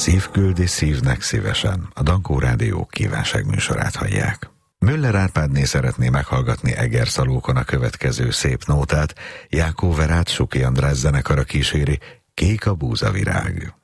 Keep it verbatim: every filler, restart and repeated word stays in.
Szív küldi szívnek szívesen. A Dankó Rádió kívánságműsorát hallják. Müller Árpádné szeretné meghallgatni Egerszalókon a következő szép nótát. Jákó Verát Suki András zenekara kíséri, Kék a búzavirág.